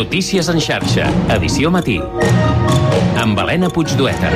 Notícies en xarxa, edició matí. Amb Helena Puigdueta.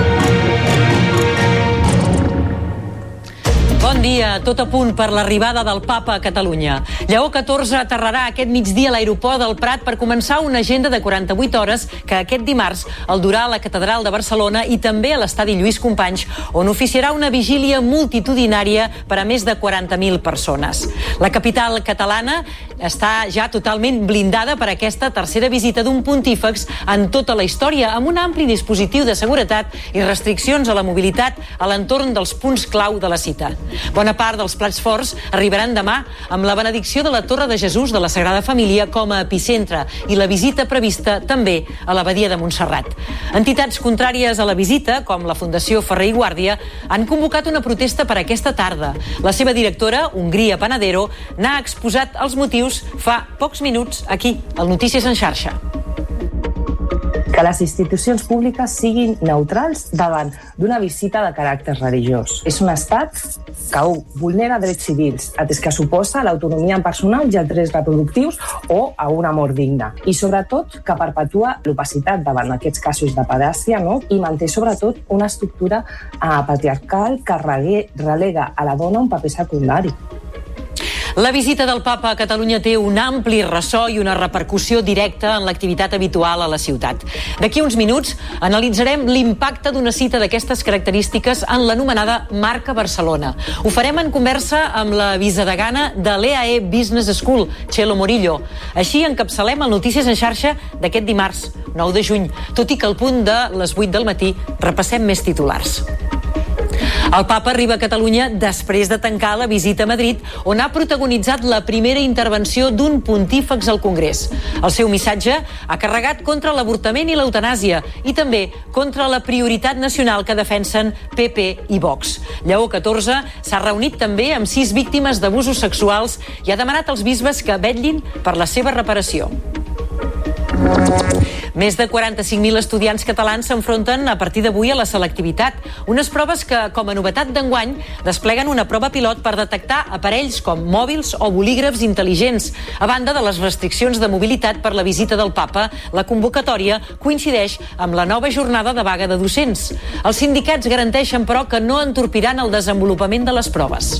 Bon dia, tot a punt per l'arribada del Papa a Catalunya. Lleó XIV aterrarà aquest migdia a l'aeroport del Prat per començar una agenda de 48 hores que aquest dimarts el durà a la Catedral de Barcelona i també a l'estadi Lluís Companys, on oficiarà una vigília multitudinària per a més de 40.000 persones. La capital catalana està ja totalment blindada per aquesta tercera visita d'un pontífex en tota la història, amb un ampli dispositiu de seguretat i restriccions a la mobilitat a l'entorn dels punts clau de la cita. Bona part dels plats forts arribaran demà amb la benedicció de la Torre de Jesús de la Sagrada Família com a epicentre i la visita prevista també a l'Abadia de Montserrat. Entitats contràries a la visita, com la Fundació Ferrer i Guàrdia, han convocat una protesta per aquesta tarda. La seva directora, Hongria Panadero, n'ha exposat els motius fa pocs minuts aquí, al Notícies en xarxa. Que les institucions públiques siguin neutrals davant d'una visita de caràcter religiós. És un estat que vulnera drets civils, atès que suposa l'autonomia personal i els drets reproductius o a una mort digna. I sobretot que perpetua l'opacitat davant aquests casos de pedàcia, i manté sobretot una estructura patriarcal que relega a la dona un paper secundari. La visita del Papa a Catalunya té un ampli ressò i una repercussió directa en l'activitat habitual a la ciutat. D'aquí uns minuts analitzarem l'impacte d'una cita d'aquestes característiques en l'anomenada Marca Barcelona. Ho farem en conversa amb la vicedegana de l'EAE Business School, Txelo Morillo. Així encapçalem el Notícies en xarxa d'aquest dimarts, 9 de juny, tot i que al punt de les 8 del matí repassem més titulars. El Papa arriba a Catalunya després de tancar la visita a Madrid, on ha protagonitzat la primera intervenció d'un pontífex al Congrés. El seu missatge ha carregat contra l'avortament i l'eutanàsia i també contra la prioritat nacional que defensen PP i Vox. Lleó XIV s'ha reunit també amb 6 víctimes d'abusos sexuals i ha demanat als bisbes que vetllin per la seva reparació. Més de 45.000 estudiants catalans s'enfronten a partir d'avui a la selectivitat, unes proves que, com a novetat d'enguany, despleguen una prova pilot per detectar aparells com mòbils o bolígrafs intel·ligents. A banda de les restriccions de mobilitat per la visita del Papa, la convocatòria coincideix amb la nova jornada de vaga de docents. Els sindicats garanteixen, però, que no entorpiran el desenvolupament de les proves.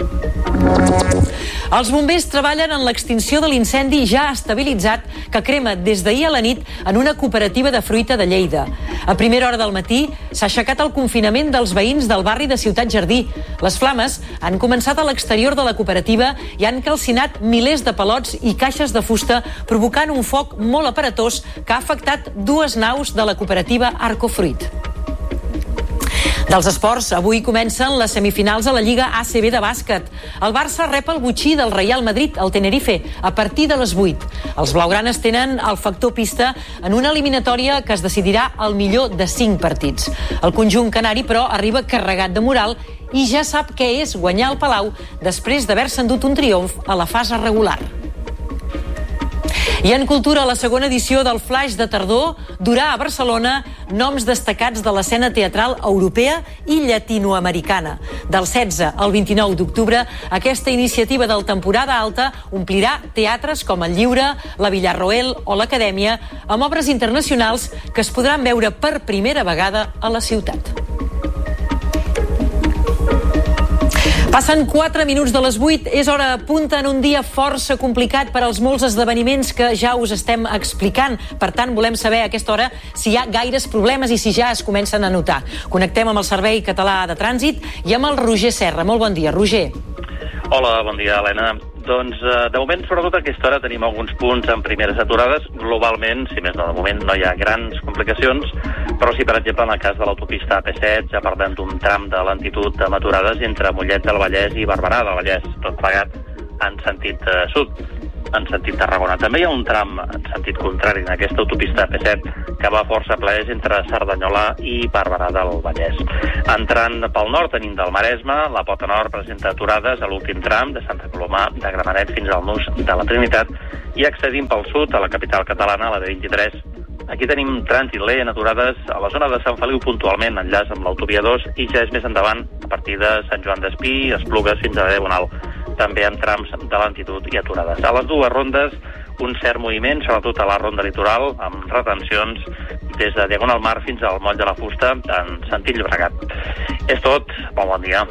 Els bombers treballen en l'extinció de l'incendi ja estabilitzat que crema des d'ahir a la nit en una cooperativa de fruita de Lleida. A primera hora del matí s'ha aixecat el confinament dels veïns del barri de Ciutat Jardí. Les flames han començat a l'exterior de la cooperativa i han calcinat milers de palots i caixes de fusta, provocant un foc molt aparatós que ha afectat 2 naus de la cooperativa Arcofruit. Dels esports, avui comencen les semifinals a la Lliga ACB de bàsquet. El Barça rep el botxí del Real Madrid al Tenerife a partir de les 8. Els blaugranes tenen el factor pista en una eliminatòria que es decidirà al millor de 5 partits. El conjunt canari, però, arriba carregat de moral i ja sap què és guanyar el Palau després d'haver-se endut un triomf a la fase regular. I en cultura, la segona edició del Flaix de Tardor durà a Barcelona noms destacats de l'escena teatral europea i llatinoamericana. Del 16 al 29 d'octubre, aquesta iniciativa del temporada alta omplirà teatres com el Lliure, la Villarroel o l'Acadèmia, amb obres internacionals que es podran veure per primera vegada a la ciutat. Passen 4 minuts de les 8, és hora punta en un dia força complicat per als molts esdeveniments que ja us estem explicant. Per tant, volem saber a aquesta hora si hi ha gaires problemes i si ja es comencen a notar. Connectem amb el Servei Català de Trànsit i amb el Roger Serra. Molt bon dia, Roger. Hola, bon dia, Helena. Doncs, de moment, sobretot a aquesta hora, tenim alguns punts en primeres aturades. Globalment, si més no, de moment no hi ha grans complicacions, però sí, per exemple, en el cas de l'autopista AP7, ja parlem d'un tram de lentitud amb aturades entre Mollet del Vallès i Barberà del Vallès, tot plegat en sentit sud, en sentit Tarragona. També hi ha un tram en sentit contrari en aquesta autopista AP7 que va força plaers entre Cerdanyola i Barberà del Vallès. Entrant pel nord tenim del Maresme, la Pota Nord presenta aturades a l'últim tram de Santa Coloma de Gramenet fins al nus de la Trinitat i accedint pel sud a la capital catalana, la D23. Aquí tenim trànsit lent, aturades a la zona de Sant Feliu puntualment, enllaç amb l'autovia 2 i ja és més endavant a partir de Sant Joan d'Espí, Esplugues fins a Diagonal. També amb trams de lentitud i aturades. A les dues rondes, un cert moviment, sobretot a la ronda litoral, amb retencions des de Diagonal Mar fins al Moll de la Fusta, en sentit Llobregat. És tot. Bon dia.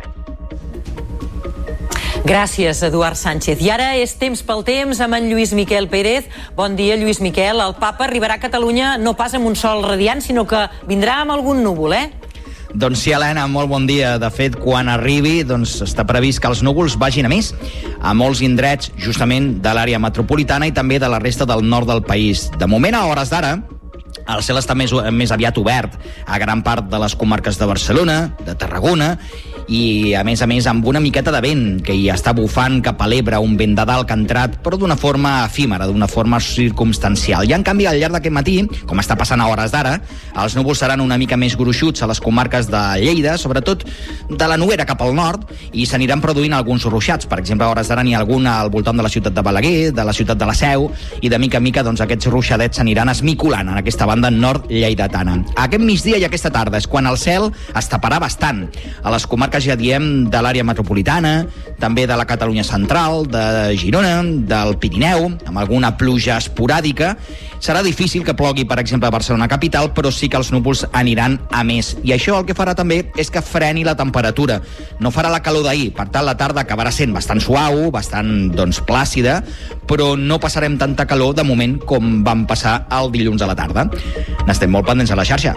Gràcies, Eduard Sánchez. I ara és temps pel temps amb en Lluís Miquel Pérez. Bon dia, Lluís Miquel. El papa arribarà a Catalunya no pas amb un sol radiant, sinó que vindrà amb algun núvol, Doncs sí, Helena, molt bon dia. De fet, quan arribi, està previst que els núvols vagin a més a molts indrets, justament de l'àrea metropolitana i també de la resta del nord del país. De moment, a hores d'ara, el cel està més aviat obert a gran part de les comarques de Barcelona, de Tarragona, i a més amb una miqueta de vent que hi està bufant cap a l'Ebre, un vent de dalt que ha entrat, però d'una forma efímera, d'una forma circumstancial. I en canvi, al llarg d'aquest matí, com està passant a hores d'ara, els núvols seran una mica més gruixuts a les comarques de Lleida, sobretot de la Noguera cap al nord, i s'aniran produint alguns ruixats. Per exemple, a hores d'ara n'hi ha algun al voltant de la ciutat de Balaguer, de la ciutat de la Seu, i de mica en mica aquests ruixadets s'aniran esmicolant en aquesta banda nord lleidatana. Aquest migdia i aquesta tarda és quan el cel es taparà bastant. A les comarques, ja diem, de l'àrea metropolitana, també de la Catalunya central, de Girona, del Pirineu, amb alguna pluja esporàdica. Serà difícil que plogui, per exemple, a Barcelona capital, però sí que els núvols aniran a més. I això el que farà també és que freni la temperatura. No farà la calor d'ahir, per tant la tarda acabarà sent bastant suau, bastant plàcida, però no passarem tanta calor de moment com vam passar el dilluns a la tarda. N'estem molt pendents a la xarxa.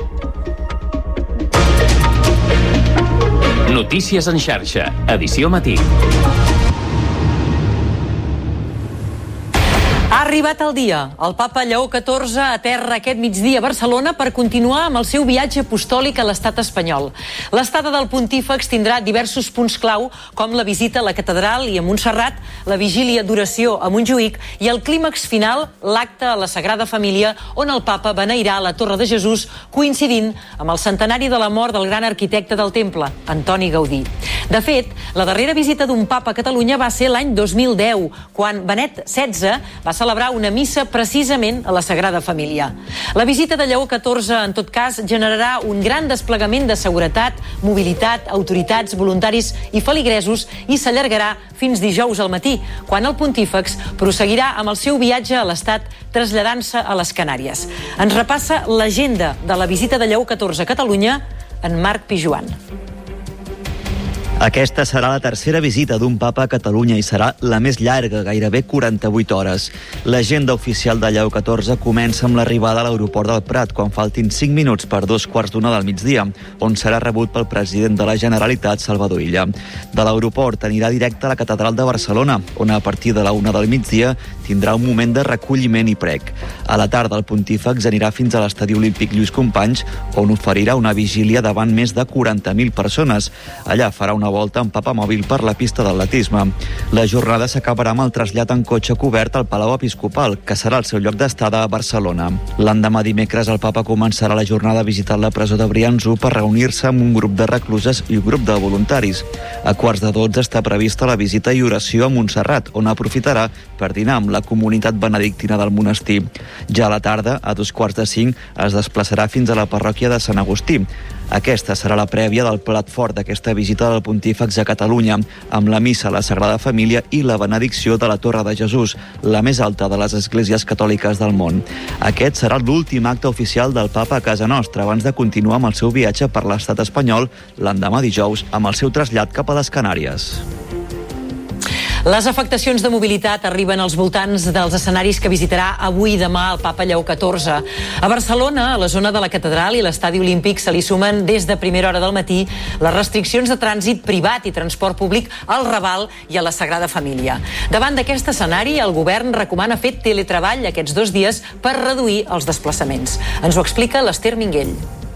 Notícies en xarxa, edició matí. Ha arribat el dia. El papa Lleó XIV aterra aquest migdia a Barcelona per continuar amb el seu viatge apostòlic a l'estat espanyol. L'estada del pontífex tindrà diversos punts clau, com la visita a la catedral i a Montserrat, la vigília d'oració a Montjuïc i el clímax final, l'acte a la Sagrada Família, on el papa beneirà la Torre de Jesús, coincidint amb el centenari de la mort del gran arquitecte del temple, Antoni Gaudí. De fet, la darrera visita d'un papa a Catalunya va ser l'any 2010, quan Benet XVI va celebrar una missa precisament a la Sagrada Família. La visita de Lleó XIV, en tot cas, generarà un gran desplegament de seguretat, mobilitat, autoritats, voluntaris i feligresos i s'allargarà fins dijous al matí, quan el pontífex prosseguirà amb el seu viatge a l'estat traslladant-se a les Canàries. Ens repassa l'agenda de la visita de Lleó XIV a Catalunya en Marc Pijuan. Aquesta serà la tercera visita d'un papa a Catalunya i serà la més llarga, gairebé 48 hores. L'agenda oficial de Lleó XIV comença amb l'arribada a l'aeroport del Prat, quan faltin 5 minuts per 2:15 del migdia, on serà rebut pel president de la Generalitat, Salvador Illa. De l'aeroport anirà directe a la Catedral de Barcelona, on a partir de la 1 del migdia tindrà un moment de recolliment i prec. A la tarda, el pontífex anirà fins a l'Estadi Olímpic Lluís Companys, on oferirà una vigília davant més de 40.000 persones. Allà farà una volta en papamòbil per la pista d'atletisme. La jornada s'acabarà amb el trasllat en cotxe cobert al Palau Episcopal, que serà el seu lloc d'estada a Barcelona. L'endemà dimecres el papa començarà la jornada visitant la presó de Brianço per reunir-se amb un grup de recluses i un grup de voluntaris. A 11:15 està prevista la visita i oració a Montserrat, on aprofitarà per dinar amb la comunitat benedictina del monestir. Ja a la tarda, a 2:45, es desplaçarà fins a la parròquia de Sant Agustí. Aquesta serà la prèvia del plat fort d'aquesta visita del pontífex a Catalunya, amb la missa a la Sagrada Família i la benedicció de la Torre de Jesús, la més alta de les esglésies catòliques del món. Aquest serà l'últim acte oficial del papa a casa nostra, abans de continuar amb el seu viatge per l'estat espanyol l'endemà dijous amb el seu trasllat cap a les Canàries. Les afectacions de mobilitat arriben als voltants dels escenaris que visitarà avui i demà el papa Lleó XIV. A Barcelona, a la zona de la Catedral i l'Estadi Olímpic, se li sumen des de primera hora del matí les restriccions de trànsit privat i transport públic al Raval i a la Sagrada Família. Davant d'aquest escenari, el govern recomana fer teletreball aquests 2 dies per reduir els desplaçaments. Ens ho explica l'Ester Minguell.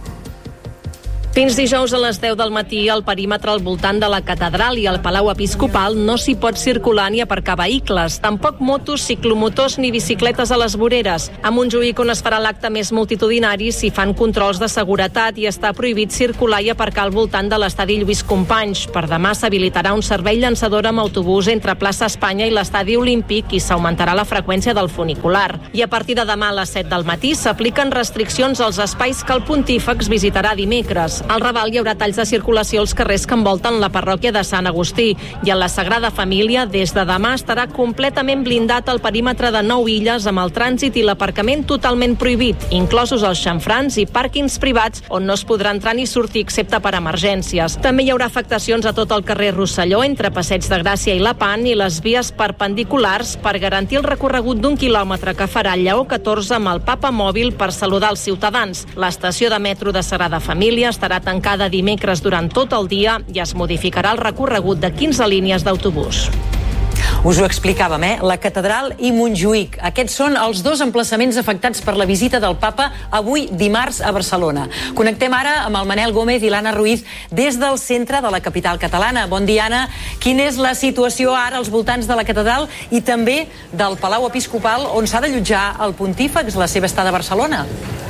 Fins dijous a les 10 del matí, al perímetre al voltant de la Catedral i el Palau Episcopal no s'hi pot circular ni aparcar vehicles, tampoc motos, ciclomotors ni bicicletes a les voreres. A Montjuïc, on es farà l'acte més multitudinari, s'hi fan controls de seguretat i està prohibit circular i aparcar al voltant de l'Estadi Lluís Companys. Per demà s'habilitarà un servei llançador amb autobús entre Plaça Espanya i l'Estadi Olímpic i s'augmentarà la freqüència del funicular. I a partir de demà a les 7 del matí s'apliquen restriccions als espais que el pontífex visitarà dimecres. Al Raval hi haurà talls de circulació als carrers que envolten la parròquia de Sant Agustí i en la Sagrada Família des de demà estarà completament blindat el perímetre de 9 illes amb el trànsit i l'aparcament totalment prohibit, inclosos els xamfrans i pàrquings privats on no es podrà entrar ni sortir excepte per emergències. També hi haurà afectacions a tot el carrer Rosselló entre Passeig de Gràcia i La Pan i les vies perpendiculars per garantir el recorregut d'1 quilòmetre que farà el Lleó 14 amb el Papa Mòbil per saludar els ciutadans. L'estació de metro de Sagrada Família estarà tancada dimecres durant tot el dia i es modificarà el recorregut de 15 línies d'autobús. Us ho explicàvem, la Catedral i Montjuïc. Aquests són els dos emplaçaments afectats per la visita del Papa avui dimarts a Barcelona. Connectem ara amb el Manel Gómez i l'Anna Ruiz des del centre de la capital catalana. Bon dia, Anna. Quina és la situació ara als voltants de la Catedral i també del Palau Episcopal on s'ha d'allotjar el pontífex la seva estada a Barcelona?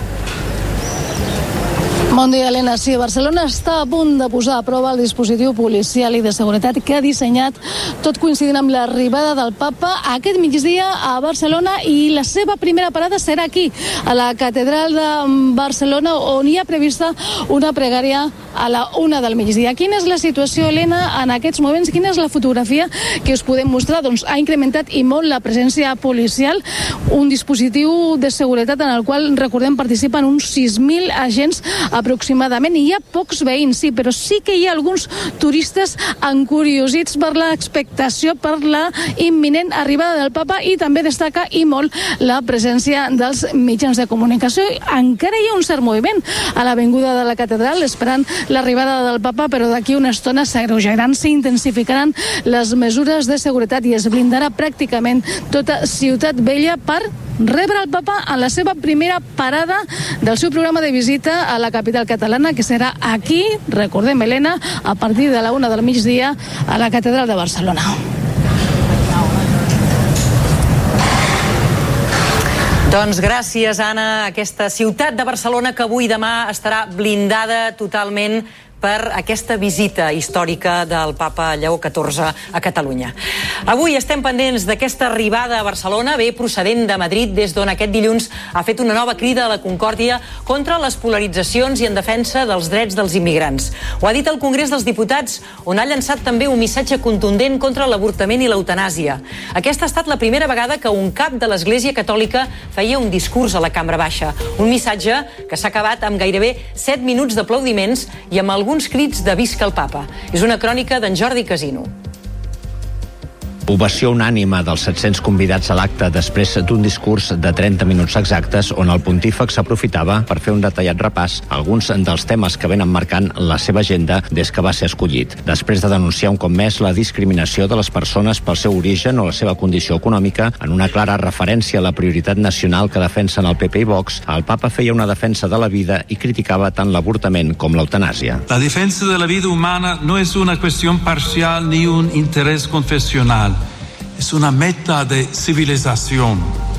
Bon dia, Helena. Sí, Barcelona està a punt de posar a prova el dispositiu policial i de seguretat que ha dissenyat, tot coincidint amb l'arribada del Papa aquest migdia a Barcelona, i la seva primera parada serà aquí, a la Catedral de Barcelona, on hi ha prevista una pregària a la 1 del migdia. Quina és la situació, Helena, en aquests moments? Quina és la fotografia que us podem mostrar? Doncs ha incrementat i molt la presència policial, un dispositiu de seguretat en el qual, recordem, participen uns 6.000 agents aproximadament, i hi ha pocs veïns, sí, però sí que hi ha alguns turistes encuriosits per l'expectació, per la imminent arribada del Papa, i també destaca i molt la presència dels mitjans de comunicació. Encara hi ha un cert moviment a l'avinguda de la Catedral esperant l'arribada del Papa, però d'aquí una estona s'agreujaran, s'intensificaran les mesures de seguretat i es blindarà pràcticament tota Ciutat Vella per rebre el Papa en la seva primera parada del seu programa de visita a la capital catalana, que serà aquí, recordem, Helena, a partir de la 1 del migdia a la Catedral de Barcelona. Doncs gràcies, Anna. Aquesta ciutat de Barcelona que avui i demà estarà blindada totalment per aquesta visita històrica del Papa Lleó XIV a Catalunya. Avui estem pendents d'aquesta arribada a Barcelona, bé procedent de Madrid, des d'on aquest dilluns ha fet una nova crida a la concòrdia contra les polaritzacions i en defensa dels drets dels immigrants. Ho ha dit al Congrés dels Diputats, on ha llançat també un missatge contundent contra l'avortament i l'eutanàsia. Aquesta ha estat la primera vegada que un cap de l'Església Catòlica feia un discurs a la Cambra Baixa. Un missatge que s'ha acabat amb gairebé 7 minuts d'aplaudiments i amb alguns crits de visca el Papa. És una crònica d'en Jordi Casino. Ovació unànime dels 700 convidats a l'acte després d'un discurs de 30 minuts exactes on el pontífex s'aprofitava per fer un detallat repàs a alguns dels temes que venen marcant la seva agenda des que va ser escollit. Després de denunciar un cop més la discriminació de les persones pel seu origen o la seva condició econòmica, en una clara referència a la prioritat nacional que defensen el PP i Vox, el Papa feia una defensa de la vida i criticava tant l'avortament com l'eutanàsia. La defensa de la vida humana no es una cuestión parcial ni un interés confesional. Es una meta de civilización.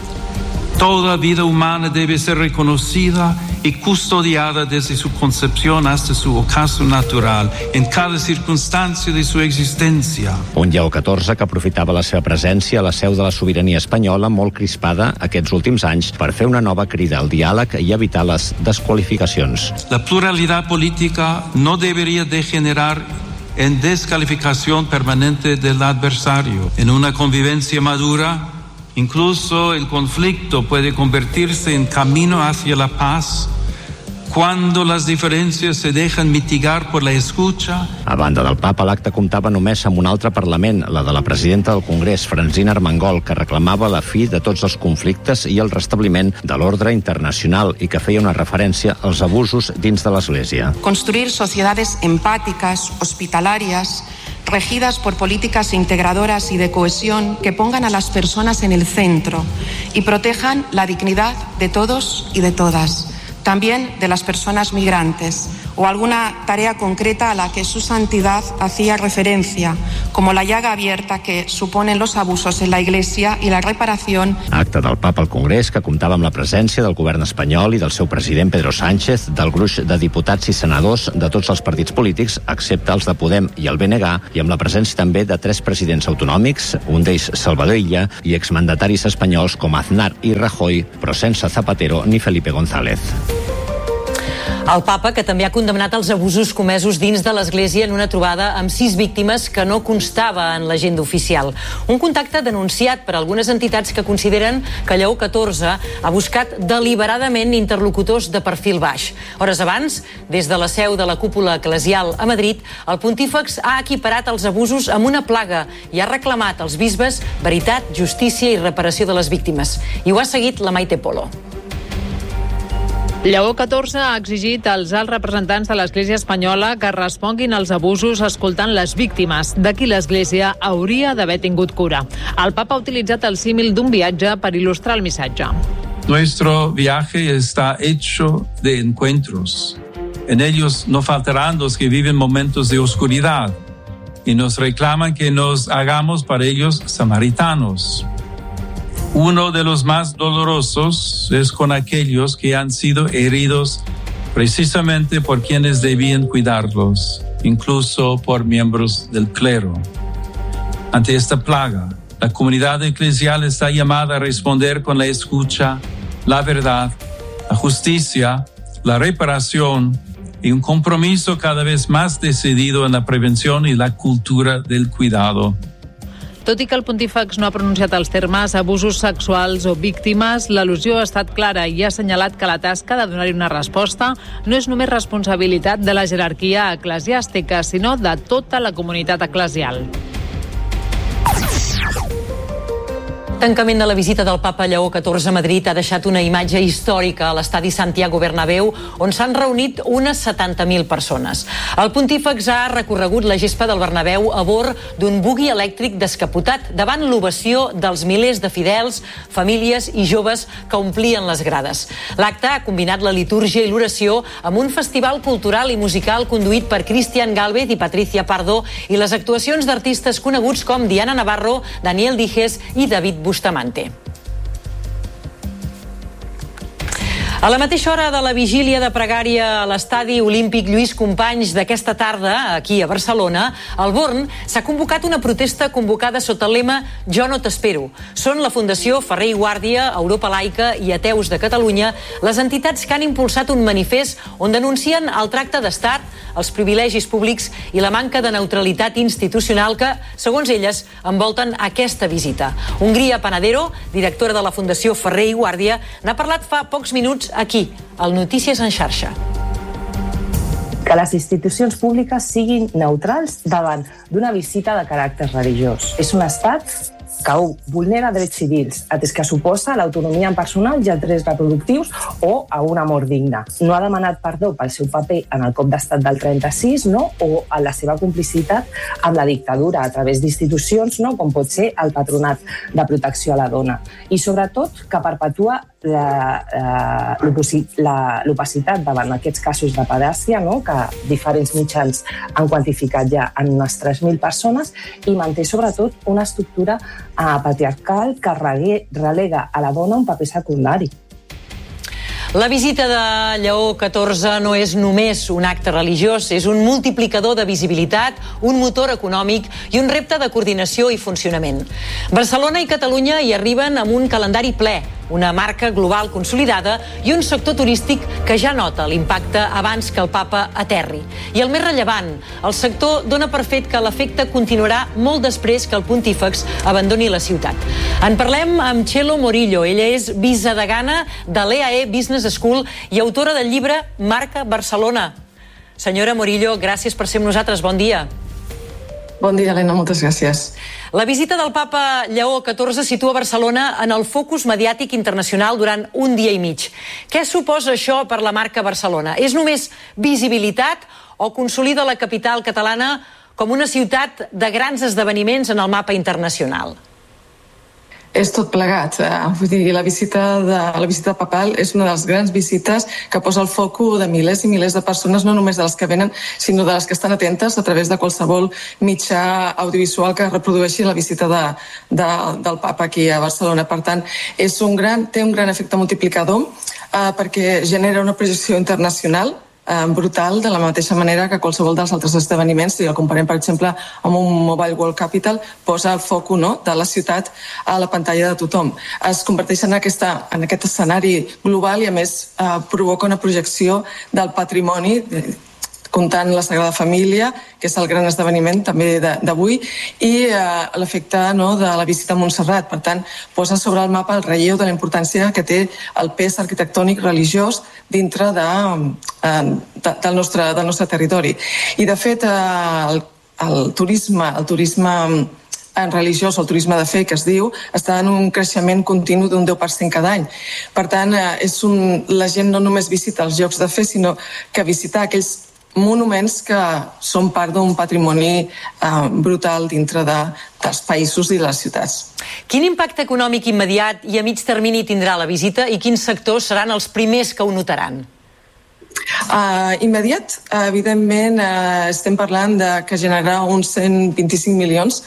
Toda vida humana debe ser reconocida y custodiada desde su concepción hasta su ocaso natural, en cada circunstancia de su existencia. Un Lleó XIV que aprofitava la seva presència a la seu de la sobirania espanyola, molt crispada aquests últims anys, per fer una nova crida al diàleg i evitar les desqualificacions. La pluralidad política no debería degenerar en descalificación permanente del adversario. En una convivencia madura, incluso el conflicto puede convertirse en camino hacia la paz cuando las diferencias se dejan mitigar por la escucha. A banda del Papa, l'acte comptava només amb un altre Parlament, la de la presidenta del Congrés, Francina Armengol, que reclamava la fi de tots els conflictes i el restabliment de l'ordre internacional i que feia una referència als abusos dins de l'Església. Construir sociedades empáticas, hospitalarias, regidas por políticas integradoras y de cohesión que pongan a las personas en el centro y protejan la dignidad de todos y de todas, también de las personas migrantes, o alguna tarea concreta a la que su santidad hacía referencia, como la llaga abierta que suponen los abusos en la Iglesia y la reparación. Acte del Papa al Congrés que comptava amb la presència del govern espanyol i del seu president Pedro Sánchez, del gruix de diputats i senadors de tots els partits polítics, excepte els de Podem i el BNG, i amb la presència també de 3 presidents autonòmics, un d'ells Salvador Illa, i exmandataris espanyols com Aznar i Rajoy, però sense Zapatero ni Felipe González. El papa, que també ha condemnat els abusos comesos dins de l'Església en una trobada amb 6 víctimes que no constava en l'agenda oficial. Un contacte denunciat per algunes entitats que consideren que Lleó XIV ha buscat deliberadament interlocutors de perfil baix. Hores abans, des de la seu de la cúpula eclesial a Madrid, el pontífex ha equiparat els abusos amb una plaga i ha reclamat als bisbes veritat, justícia i reparació de les víctimes. I ho ha seguit la Maite Polo. Lleó XIV ha exigit als alts representants de l'Església espanyola que responguin als abusos escoltant les víctimes, de qui l'Església hauria d'haver tingut cura. El papa ha utilitzat el símil d'un viatge per il·lustrar el missatge. Nuestro viaje está hecho de encuentros. En ellos no faltarán los que viven momentos de oscuridad y nos reclaman que nos hagamos para ellos samaritanos. Uno de los más dolorosos es con aquellos que han sido heridos precisamente por quienes debían cuidarlos, incluso por miembros del clero. Ante esta plaga, la comunidad eclesial está llamada a responder con la escucha, la verdad, la justicia, la reparación y un compromiso cada vez más decidido en la prevención y la cultura del cuidado. Tot i que el pontífex no ha pronunciat els termes abusos sexuals o víctimes, l'al·lusió ha estat clara i ha assenyalat que la tasca de donar-hi una resposta no és només responsabilitat de la jerarquia eclesiàstica, sinó de tota la comunitat eclesial. Tancament de la visita del papa Lleó XIV a Madrid ha deixat una imatge històrica a l'estadi Santiago Bernabéu, on s'han reunit unes 70.000 persones. El pontífex ha recorregut la gespa del Bernabéu a bord d'un bugui elèctric descapotat davant l'ovació dels milers de fidels, famílies i joves que omplien les grades. L'acte ha combinat la litúrgia i l'oració amb un festival cultural i musical conduït per Cristian Gálvez i Patricia Pardo i les actuacions d'artistes coneguts com Diana Navarro, Daniel Dijes i David Bustamante. A la mateixa hora de la vigília de pregària a l'estadi olímpic Lluís Companys d'aquesta tarda, aquí a Barcelona, al Born s'ha convocat una protesta convocada sota el lema Jo no t'espero. Són la Fundació Ferrer i Guàrdia, Europa Laica i Ateus de Catalunya les entitats que han impulsat un manifest on denuncien el tracte d'estat, els privilegis públics i la manca de neutralitat institucional que, segons elles, envolten aquesta visita. Hongria Panadero, directora de la Fundació Ferrer i Guàrdia, n'ha parlat fa pocs minuts aquí, al Notícies en xarxa. Que les institucions públiques siguin neutrals davant d'una visita de caràcter religiós. És un estat que vulnera drets civils, atès que suposa l'autonomia personal i els drets reproductius o a una mort digna. No ha demanat perdó pel seu paper en el cop d'estat del 36, no? O en la seva complicitat amb la dictadura a través d'institucions, no? Com pot ser el Patronat de Protecció a la Dona. I sobretot que perpetua l'opacitat davant aquests casos de pedàcia, no? Que diferents mitjans han quantificat ja en unes 3.000 persones i manté sobretot una estructura patriarcal que relega a la dona un paper secundari. La visita de Lleó XIV no és només un acte religiós, és un multiplicador de visibilitat, un motor econòmic i un repte de coordinació i funcionament. Barcelona i Catalunya hi arriben amb un calendari ple, una marca global consolidada i un sector turístic que ja nota l'impacte abans que el papa aterri. I el més rellevant, el sector dona per fet que l'efecte continuarà molt després que el pontífex abandoni la ciutat. En parlem amb Txelo Morillo. Ella és vicedegana de l'EAE Business School i autora del llibre Marca Barcelona. Senyora Morillo, gràcies per ser amb nosaltres. Bon dia. Bon dia, Helena. Moltes gràcies. La visita del papa Lleó XIV situa Barcelona en el focus mediàtic internacional durant un dia i mig. Què suposa això per la marca Barcelona? És només visibilitat o consolida la capital catalana com una ciutat de grans esdeveniments en el mapa internacional? És tot plegat. Vull dir, la visita papal és una de les grans visites que posa el focus de milers i milers de persones, no només de les que venen, sinó de les que estan atentes a través de qualsevol mitjà audiovisual que reprodueixi la visita del papa aquí a Barcelona. Per tant, té un gran efecte multiplicador perquè genera una projecció internacional brutal, de la mateixa manera que qualsevol dels altres esdeveniments. Si el comparem, per exemple, amb un Mobile World Capital, posa el foco de la ciutat a la pantalla de tothom. Es converteix en aquest escenari global i, a més, provoca una projecció del patrimoni, comptant la Sagrada Família, que és el gran esdeveniment també d'avui, i l'efecte de la visita a Montserrat. Per tant, posa sobre el mapa el relleu de la importància que té el pes arquitectònic religiós dintre del nostre territori. I, de fet, el turisme religiós, el turisme de fe, que es diu, està en un creixement continu d'un 10% cada any. Per tant, la gent no només visita els llocs de fe, sinó que visita aquells monuments que són part d'un patrimoni brutal dintre dels països i les ciutats. Quin impacte econòmic immediat i a mig termini tindrà la visita i quins sectors seran els primers que ho notaran? Immediat, evidentment, estem parlant que generarà uns 125 milions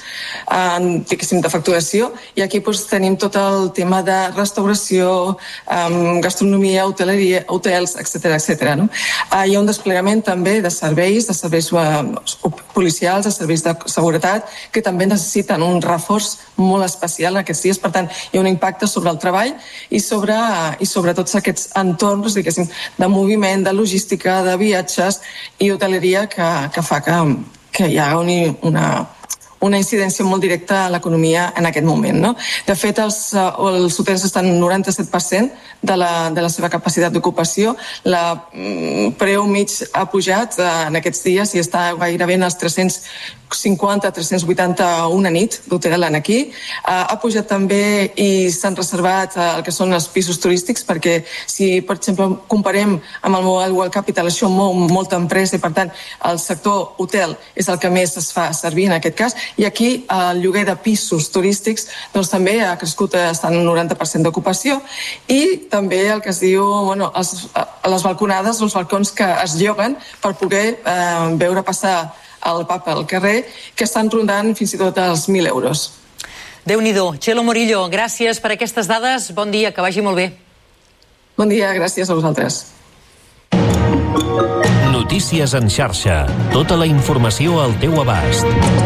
de facturació, i aquí tenim tot el tema de restauració, gastronomia, hoteleria, hotels, etc. Hi ha un desplegament també de serveis policials, de serveis de seguretat, que també necessiten un reforç molt especial en aquests dies. Per tant, hi ha un impacte sobre el treball i sobre tots aquests entorns, diguéssim, de moviment, de logística, de viatges i hoteleria que fa que hi ha una incidència molt directa a l'economia en aquest moment. De fet, els hotels estan en 97% de la seva capacitat d'ocupació. El preu mig ha pujat en aquests dies i està gairebé en els 350-380 una nit d'hotel aquí. Ha pujat també i s'han reservat el que són els pisos turístics, perquè si, per exemple, comparem amb el Mobile World Capital, això mou molta empresa i, per tant, el sector hotel és el que més es fa servir en aquest cas. I aquí el lloguer de pisos turístics també ha crescut, està en un 90% d'ocupació, i també el que es diu les balconades, els balcons que es lloguen per poder veure passar el Papa al carrer, que estan rondant fins i tot els 1.000 euros. Déu-n'hi-do. Txelo Morillo, gràcies per aquestes dades. Bon dia, que vagi molt bé. Bon dia, gràcies a vosaltres. Notícies en xarxa. Tota la informació al teu abast.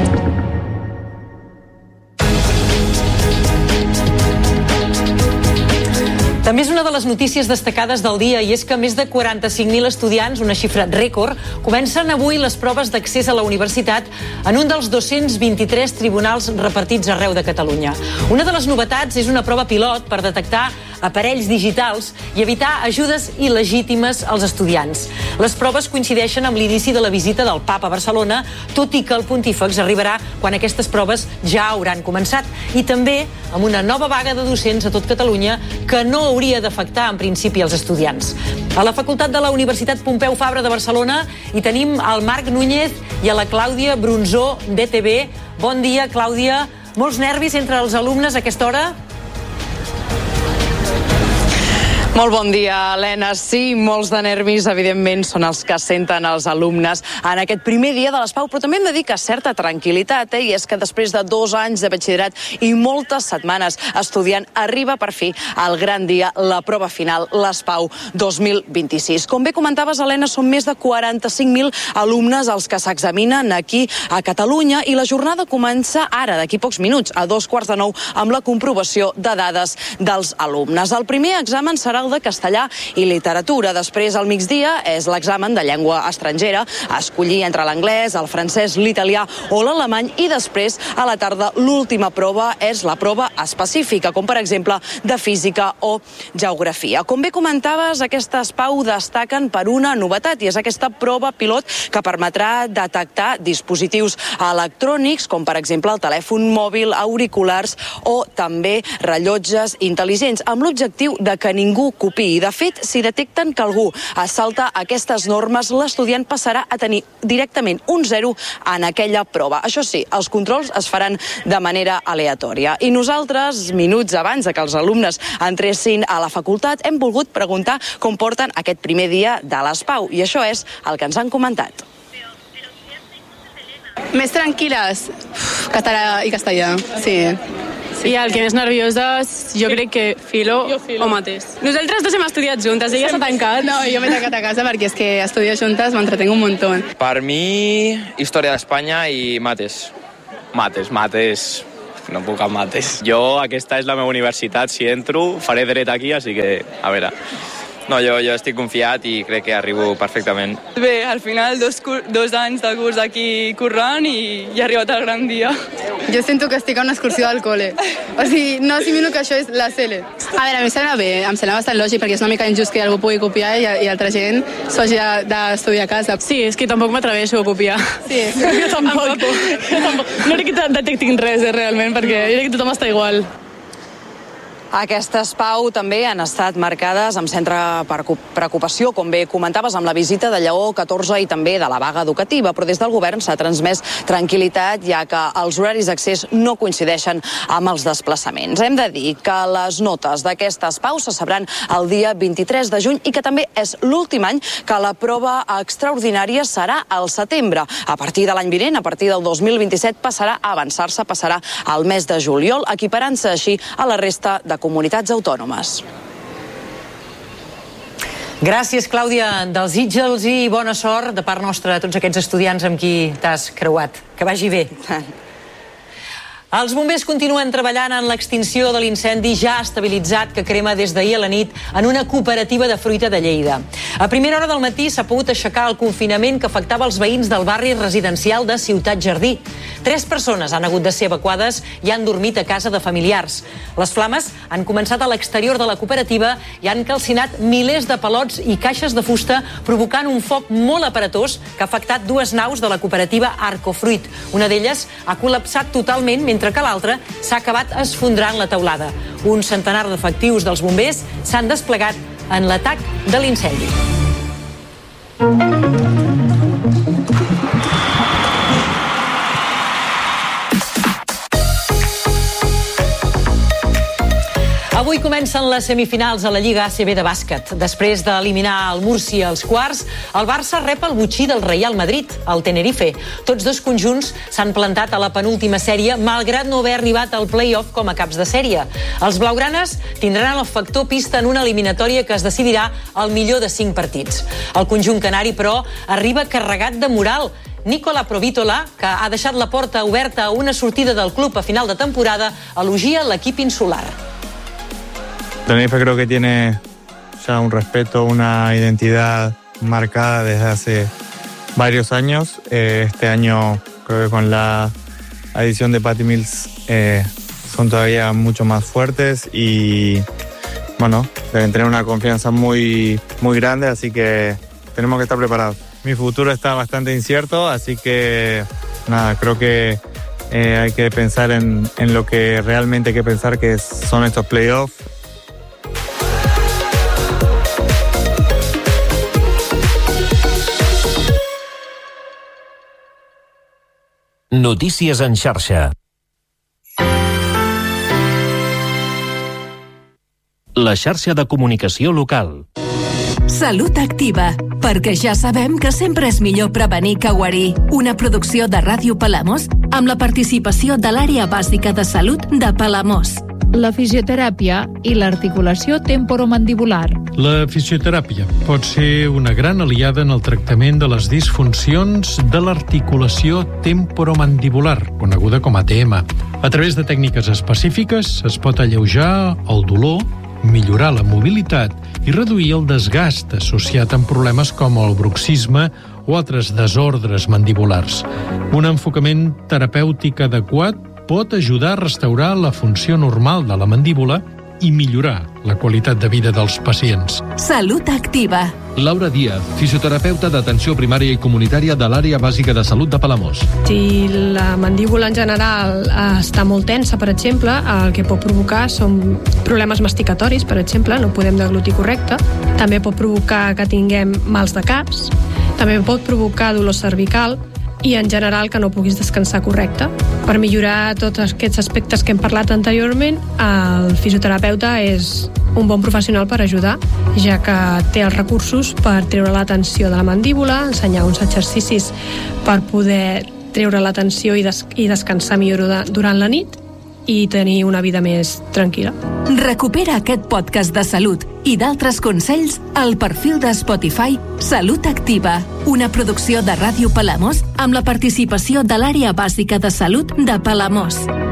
També és una de les notícies destacades del dia, i és que més de 45.000 estudiants, una xifra rècord, comencen avui les proves d'accés a la universitat en un dels 223 tribunals repartits arreu de Catalunya. Una de les novetats és una prova pilot per detectar aparells digitals i evitar ajudes il·legítimes als estudiants. Les proves coincideixen amb l'inici de la visita del Papa a Barcelona, tot i que el pontífex arribarà quan aquestes proves ja hauran començat, i també amb una nova vaga de docents a tot Catalunya que no hauria d'afectar en principi els estudiants. A la Facultat de la Universitat Pompeu Fabra de Barcelona hi tenim el Marc Núñez i a la Clàudia Brunzó d'ETV. Bon dia, Clàudia. Molts nervis entre els alumnes a aquesta hora? Molt bon dia, Helena. Sí, molts de nervis, evidentment, són els que senten els alumnes en aquest primer dia de l'ESPAU, però també hem de dir que certa tranquil·litat, i és que després de 2 anys de batxillerat i moltes setmanes estudiant, arriba per fi el gran dia, la prova final, l'ESPAU 2026. Com bé comentaves, Helena, són més de 45.000 alumnes els que s'examinen aquí a Catalunya, i la jornada comença ara, d'aquí pocs minuts, a 8:45, amb la comprovació de dades dels alumnes. El primer examen serà el de castellà i literatura. Després, al migdia, és l'examen de llengua estrangera, a escollir entre l'anglès, el francès, l'italià o l'alemany, i després, a la tarda, l'última prova és la prova específica, com per exemple de física o geografia. Com bé comentaves, aquesta ESPAU destaquen per una novetat, i és aquesta prova pilot que permetrà detectar dispositius electrònics, com per exemple el telèfon mòbil, auriculars o també rellotges intel·ligents, amb l'objectiu de que ningú copiï. De fet, si detecten que algú es salta aquestes normes, l'estudiant passarà a tenir directament un 0 en aquella prova. Això sí, els controls es faran de manera aleatòria. I nosaltres, minuts abans de que els alumnes entressin a la facultat, hem volgut preguntar com porten aquest primer dia de l'ESPAU, i això és el que ens han comentat. Més tranquil·les, català i castellà, sí. I el que més nervioses, jo crec que Filo o Matés. Nosaltres dos hem estudiat juntes, ella s'ha tancat. No, jo m'he tancat a casa perquè és que estudiar juntes m'entretenc un muntó. Per mi, història d'Espanya i Matés. Matés. No puc amb Matés. Jo, aquesta és la meva universitat. Si entro, faré dret aquí, així que, a veure... No, jo estic confiat i crec que arribo perfectament. Bé, al final 2 anys de curs aquí currant i he arribat al gran dia. Jo sento que estic a una excursió al col·le. O sigui, no assimilo que això és la CL. A veure, a mi em sembla bé, em sembla bastant lògic perquè és una mica injust que algú pugui copiar i altra gent s'hagi d'estudiar a casa. Sí, és que tampoc m'atreveixo a copiar. Sí. Jo tampoc. No crec que detectin res, realment, perquè jo crec que tothom està igual. Aquestes, Pau, també han estat marcades amb centre preocupació, com bé comentaves, amb la visita de Lleó 14 i també de la vaga educativa, però des del govern s'ha transmès tranquil·litat, ja que els horaris d'accés no coincideixen amb els desplaçaments. Hem de dir que les notes d'aquestes, Pau, se sabran el dia 23 de juny i que també és l'últim any que la prova extraordinària serà al setembre. A partir de l'any vinent, a partir del 2027, passarà a avançar-se, passarà al mes de juliol, equiparant-se així a la resta de comunitats autònomes. Gràcies, Clàudia, dels Sitges, i bona sort de part nostra a tots aquests estudiants amb qui t'has creuat. Que vagi bé. Els bombers continuen treballant en l'extinció de l'incendi ja estabilitzat que crema des d'ahir a la nit en una cooperativa de fruita de Lleida. A primera hora del matí s'ha pogut aixecar el confinament que afectava els veïns del barri residencial de Ciutat Jardí. 3 persones han hagut de ser evacuades i han dormit a casa de familiars. Les flames han començat a l'exterior de la cooperativa i han calcinat milers de palots i caixes de fusta, provocant un foc molt aparatós que ha afectat 2 naus de la cooperativa Arcofruit. Una d'elles ha col·lapsat totalment, mentre que l'altra s'ha acabat esfondrant la teulada. Un centenar d'efectius dels bombers s'han desplegat en l'atac de l'incendi. Avui comencen les semifinals a la Lliga ACB de bàsquet. Després d'eliminar el Múrcia als quarts, el Barça rep el botxí del Real Madrid, el Tenerife. Tots dos conjunts s'han plantat a la penúltima sèrie, malgrat no haver arribat al play-off com a caps de sèrie. Els blaugranes tindran el factor pista en una eliminatòria que es decidirà al millor de 5 partits. El conjunt canari, però, arriba carregat de moral. Nicola Provítola, que ha deixat la porta oberta a una sortida del club a final de temporada, elogia l'equip insular. Tenerife creo que tiene ya un respeto, una identidad marcada desde hace varios años. Este año creo que con la adición de Patty Mills son todavía mucho más fuertes y bueno, deben tener una confianza muy grande, así que tenemos que estar preparados. Mi futuro está bastante incierto, así que nada, creo que hay que pensar en lo que realmente hay que pensar, que son estos playoffs. Notícies en xarxa. La xarxa de comunicació local. Salut Activa, perquè ja sabem que sempre és millor prevenir que guarir. Una producció de Ràdio Palamós amb la participació de l'àrea bàsica de salut de Palamós. La fisioteràpia i l'articulació temporomandibular. La fisioteràpia pot ser una gran aliada en el tractament de les disfuncions de l'articulació temporomandibular, coneguda com a TM. A través de tècniques específiques es pot alleujar el dolor, millorar la mobilitat i reduir el desgast associat amb problemes com el bruxisme o altres desordres mandibulars. Un enfocament terapèutic adequat pot ajudar a restaurar la funció normal de la mandíbula i millorar la qualitat de vida dels pacients. Salut Activa. Laura Díaz, fisioterapeuta d'atenció primària i comunitària de l'àrea bàsica de salut de Palamós. Si la mandíbula en general està molt tensa, per exemple, el que pot provocar són problemes masticatoris, per exemple, no podem deglutir correcte. També pot provocar que tinguem mals de caps, també pot provocar dolor cervical i en general que no puguis descansar correcte. Per millorar tots aquests aspectes que hem parlat anteriorment, el fisioterapeuta és un bon professional per ajudar, ja que té els recursos per treure la tensió de la mandíbula, ensenyar uns exercicis per poder treure la tensió i descansar millor durant la nit, i tenir una vida més tranquil·la. Recupera aquest podcast de salut i d'altres consells al perfil de Spotify Salut Activa, una producció de Ràdio Palamós amb la participació de l'Àrea Bàsica de Salut de Palamós.